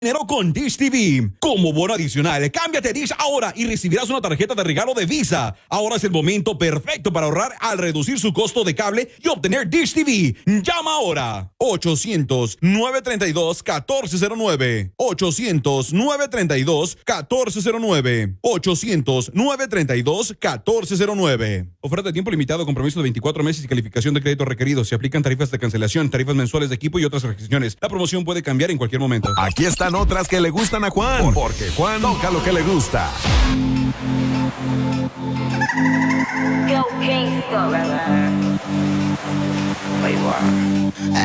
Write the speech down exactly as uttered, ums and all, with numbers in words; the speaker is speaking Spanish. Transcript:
dinero con Dish T V. Como bono adicional, cámbiate a Dish ahora y recibirás una tarjeta de regalo de Visa. Ahora es el momento perfecto para ahorrar al reducir su costo de cable y obtener Dish T V. Llama ahora. ochocientos, nueve treinta y dos, catorce cero nueve. ochocientos, nueve treinta y dos, catorce cero nueve. ochocientos, nueve treinta y dos, catorce cero nueve. Oferta de tiempo limitado, compromiso de veinticuatro meses y calificación de crédito requerido. Se aplican tarifas de cancelación, tarifas mensuales de equipo y otras restricciones. La promoción puede cambiar en cualquier momento. Aquí están otras que le gustan a Juan, porque Juan toca lo que le gusta. Go Kingston.